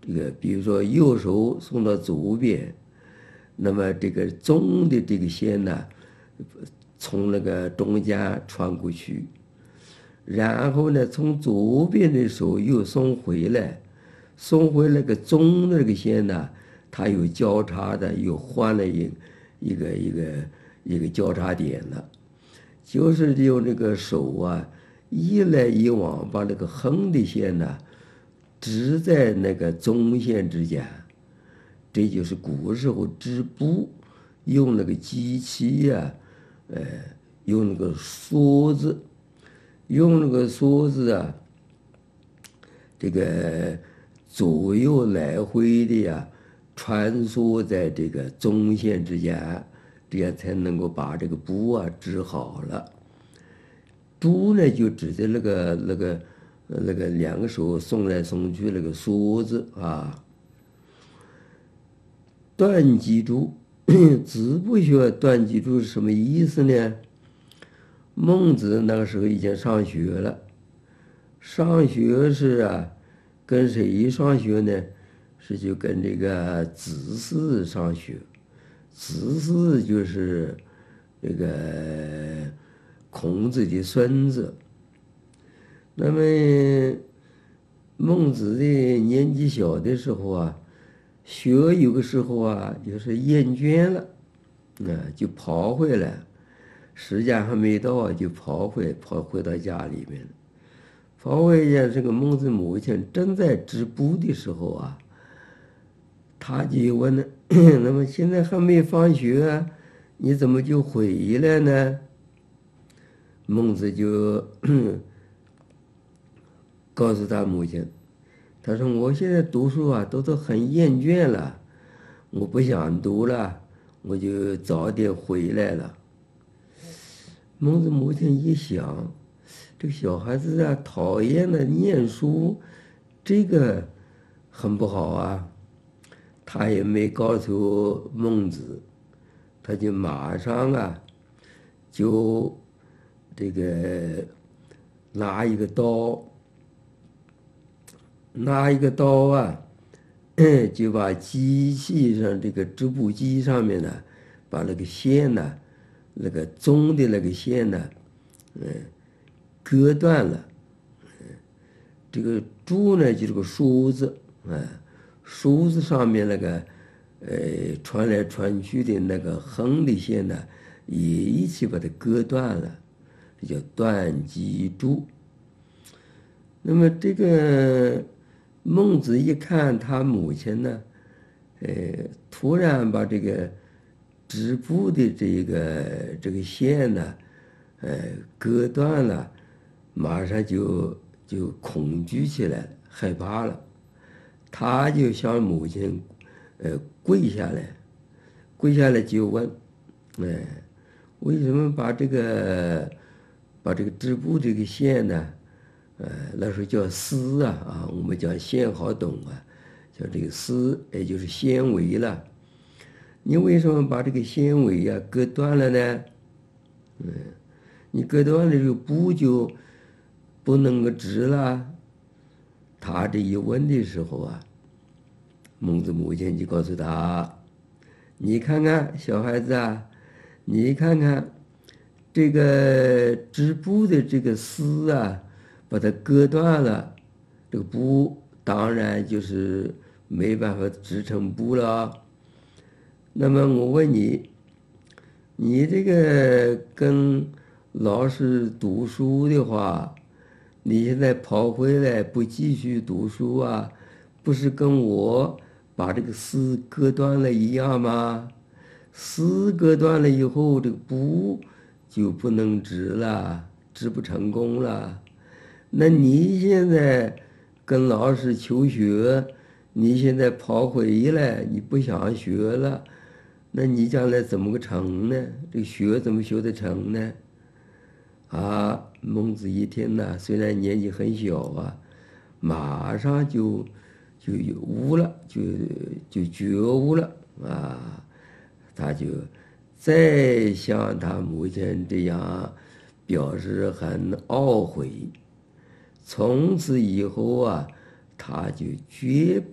这个比如说右手送到左边，那么这个中的这个线呢，从那个中间穿过去，然后呢，从左边的手又送回来，送回那个中的这个线呢，它有交叉的，又换了一个交叉点了，就是用这个手啊，一来一往把那个横的线呢，织在那个中线之间，这就是古时候织布用那个机器呀，用那个梭子，啊，这个左右来回的呀，穿梭在这个中线之间，这样才能够把这个布啊织好了。珠呢，就指的那个两个手送来送去那个梭子啊。断机杼，子不学断机杼是什么意思呢？孟子那个时候已经上学了，上学是啊，跟谁上学呢？是就跟这个子嗣上学，子嗣就是这个孔子的孙子。那么孟子的年纪小的时候啊，学有个时候啊，就是厌倦了，就跑回来，时间还没到，就跑回到家里面了。跑回家，这个孟子母亲正在织布的时候啊，他就问了：那么现在还没放学啊，你怎么就回来呢？孟子就告诉他母亲，他说：我现在读书啊，都很厌倦了，我不想读了，我就早点回来了。孟子母亲一想，这个小孩子啊，讨厌的念书，这个很不好啊。他也没告诉孟子，他就马上啊，就这个拿一个刀啊，就把机器上这个织布机上面呢，把那个线呢，那个中的那个线呢，割断了。这个杼呢，就是个梳子，梳子上面那个，穿来穿去的那个横的线呢，也一起把它割断了，这叫断机杼。那么这个孟子一看他母亲呢，突然把这个织布的这个线呢，割断了，马上就恐惧起来，害怕了。他就向母亲，跪下来就问，为什么把这个织布这个线呢？那时候叫丝啊，我们讲线好懂啊，叫这个丝，也就是纤维了。你为什么把这个纤维啊割断了呢？你割断了这个布就不能够织了。他这一问的时候啊，孟子母亲就告诉他：你看看小孩子啊，你看看这个织布的这个丝啊，把它割断了，这个布当然就是没办法织成布了。那么我问你，你这个跟老师读书的话，你现在跑回来不继续读书啊，不是跟我把这个丝割断了一样吗？丝割断了以后，这个布就不能织了，织不成功了。那你现在跟老师求学，你现在跑回来，你不想学了，那你将来怎么个成呢？这个学怎么学得成呢？孟子一听呢，虽然年纪很小啊，马上就有悟了，就觉悟了啊，他就再像他母亲这样表示很懊悔。从此以后啊，他就绝